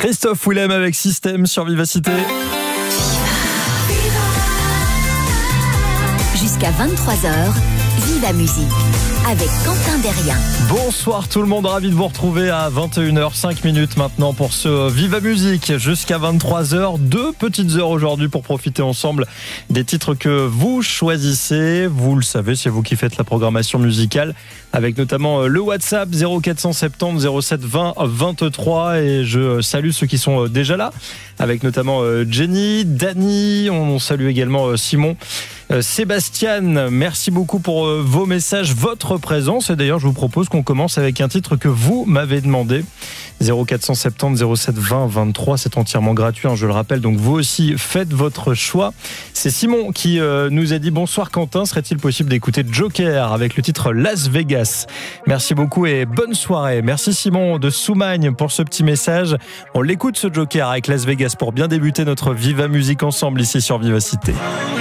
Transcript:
Christophe Willem avec Système sur Vivacité. Jusqu'à 23h, Viva Musique avec Quentin Derrien. Bonsoir tout le monde, ravi de vous retrouver à 21h05 maintenant pour ce Viva Musique jusqu'à 23h. 2 petites heures aujourd'hui pour profiter ensemble des titres que vous choisissez. Vous le savez, c'est vous qui faites la programmation musicale avec notamment le WhatsApp 0470 07 20 23 et je salue ceux qui sont déjà là avec notamment Jenny, Dani, on salue également Simon, Sébastien, merci beaucoup pour vos messages, votre présence. Et d'ailleurs, je vous propose qu'on commence avec un titre que vous m'avez demandé. 0470 07 20 23, c'est entièrement gratuit, je le rappelle. Donc vous aussi, faites votre choix. C'est Simon qui nous a dit « Bonsoir Quentin, serait-il possible d'écouter Joker avec le titre Las Vegas ?» Merci beaucoup et bonne soirée. Merci Simon de Soumagne pour ce petit message. On l'écoute ce Joker avec Las Vegas pour bien débuter notre Viva Musique ensemble ici sur Vivacité.